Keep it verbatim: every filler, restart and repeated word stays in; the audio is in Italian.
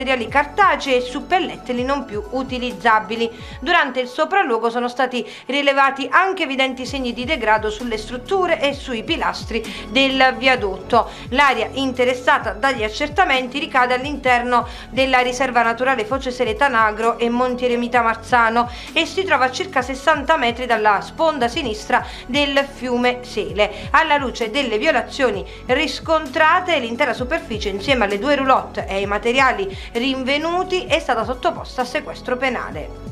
materiali cartacei e suppellettili non più utilizzabili. Durante il sopralluogo sono stati rilevati anche evidenti segni di degrado sulle strutture e sui pilastri del viadotto. L'area interessata dagli accertamenti ricade all'interno della riserva naturale Foce Sele Tanagro e Monti Eremita Marzano e si trova a circa sessanta metri dalla sponda sinistra del fiume Sele. Alla luce delle violazioni riscontrate, l'intera superficie insieme alle due roulotte e ai materiali rinvenuti è stata sottoposta a sequestro penale.